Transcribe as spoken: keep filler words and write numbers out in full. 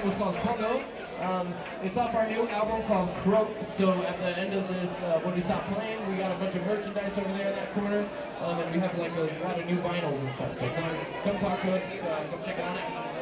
song was called Kongo. Um, it's off our new album called Croak. So at the end of this, uh, when we stop playing, we got a bunch of merchandise over there in that corner, um, and we have like a lot of new vinyls and stuff. So come, come talk to us, uh, come check it out.